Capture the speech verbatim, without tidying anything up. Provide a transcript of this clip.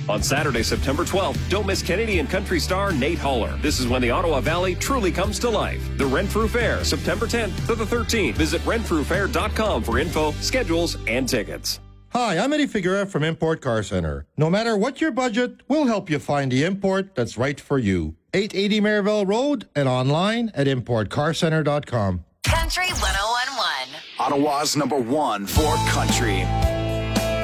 On Saturday, September twelfth, don't miss Canadian country star Nate Haller. This is when the Ottawa Valley truly comes to life. The Renfrew Fair, September tenth to the thirteenth. Visit renfrew fair dot com for info, schedules, and tickets. Hi, I'm Eddie Figueroa from Import Car Center. No matter what your budget, we'll help you find the import that's right for you. eight eighty Maryville Road and online at import car center dot com. Country one oh one one. Ottawa's number one for country.